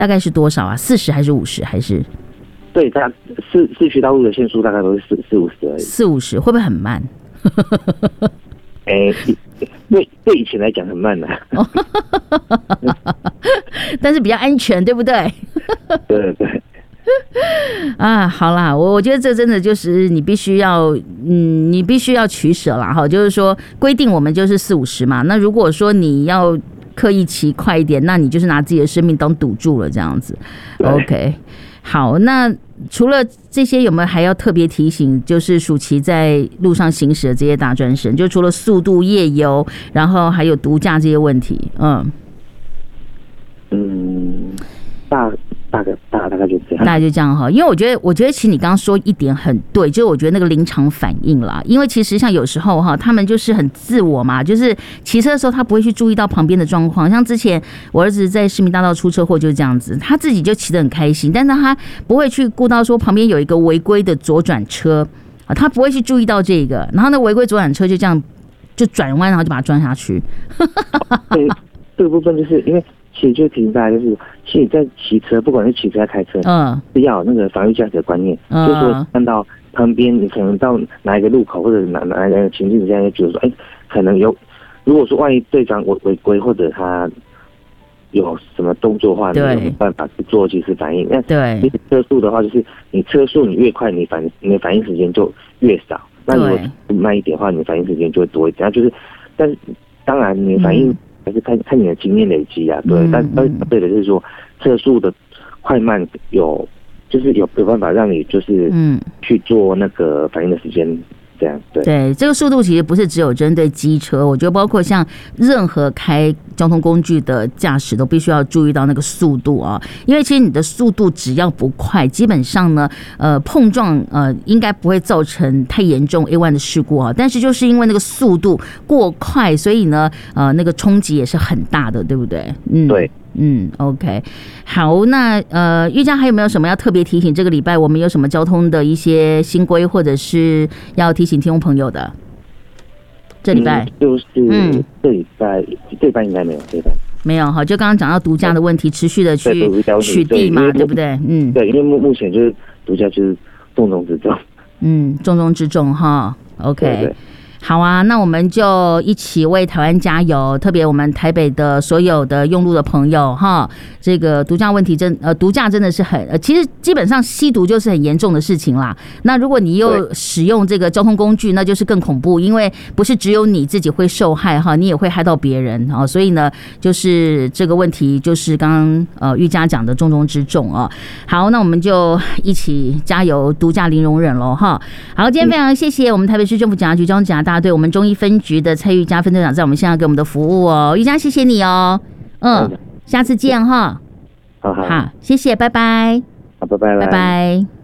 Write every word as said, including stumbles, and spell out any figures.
大概是多少啊？四十还是五十还是？ 对，大市市区道路的限速大概都是四四五十而已。 四五十会不会很慢？ 哎、欸，对对，以前来讲很慢的、啊， 但是比较安全，对不对？ 对对对。 啊，好啦，我我觉得这真的就是你必须要，嗯，你必须要取舍啦，哈，就是说规定我们就是四五十嘛，那如果说你要刻意骑快一点，那你就是拿自己的生命当赌注了，这样子。OK， 好，那除了这些，有没有还要特别提醒？就是暑期在路上行驶的这些大专生，就除了速度、夜游，然后还有毒驾这些问题，嗯， 嗯，大。大概大大概就这样， 大概就这样哈。因为我觉得，我觉得其实你刚刚说一点很对，就是我觉得那个临场反应啦。因为其实像有时候哈，他们就是很自我嘛，就是骑车的时候他不会去注意到旁边的状况。像之前我儿子在市民大道出车祸就是这样子，他自己就骑得很开心，但是他不会去顾到说旁边有一个违规的左转车啊，他不会去注意到这个，然后那违规左转车就这样就转弯，然后就把他撞下去。 对，这个部分就是因为。其实就提醒大家，就是其实在骑车，不管是骑车还是开车，嗯，是要有那个防御驾驶的观念。嗯，就是说看到旁边，你可能到哪一个路口或者哪哪一个情境之下，觉得说，哎、欸，可能有，如果说万一对方违违规或者他有什么动作的话，你有没有办法去做及时反应？那对，其实车速的话，就是你车速你越快，你反你的反应时间就越少。那如果慢一点的话，你的反应时间就会多一点。那就是，但是当然你的反应。嗯还是看看你的经验累积啊，对，嗯、但但对的就是说，车速的快慢有，就是有有办法让你就是嗯去做那个反应的时间。这样 对, 对，这个速度其实不是只有针对机车，我觉得包括像任何开交通工具的驾驶都必须要注意到那个速度啊，因为其实你的速度只要不快，基本上呢，呃，碰撞呃应该不会造成太严重 A 一 的事故啊，但是就是因为那个速度过快，所以呢，呃，那个冲击也是很大的，对不对？嗯， 对。 嗯 ，OK， 好，那呃，玉佳还有没有什么要特别提醒？这个礼拜我们有什么交通的一些新规，或者是要提醒听众朋友的？这礼拜、 嗯、就是嗯，这礼拜这礼拜应该没有，这礼拜没有哈，就刚刚讲到毒驾的问题，持续的去取缔嘛， 对, 对不对？嗯， 对，因为目目前就是毒驾就是重中之重， 嗯，重中之重哈 ，OK。对对，好啊，那我们就一起为台湾加油，特别我们台北的所有的用路的朋友哈，这个毒驾问题真呃毒驾真的是很呃，其实基本上吸毒就是很严重的事情啦。那如果你又使用这个交通工具，那就是更恐怖，因为不是只有你自己会受害哈，你也会害到别人啊。所以呢，就是这个问题就是刚刚呃玉佳讲的重中之重啊。好，那我们就一起加油，毒驾零容忍喽哈。好，今天非常谢谢我们台北市政府警察局交通警察大队我们中一分局的蔡玉佳分队长在我们现在给我们的服务哦，玉佳谢谢你哦，嗯，下次见哈， 好好， 好，谢谢，拜拜， 好，拜拜， 拜拜。